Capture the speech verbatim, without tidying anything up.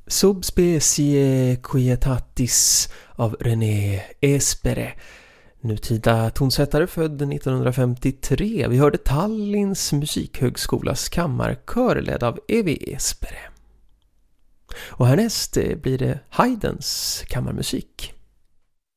Subspecie quietatis av René Espere, nutida tonsättare född nittonhundrafemtiotre. Vi hörde Tallinns musikhögskolas kammarkör ledd av Evi Espere. Och härnäst blir det Haydns kammarmusik.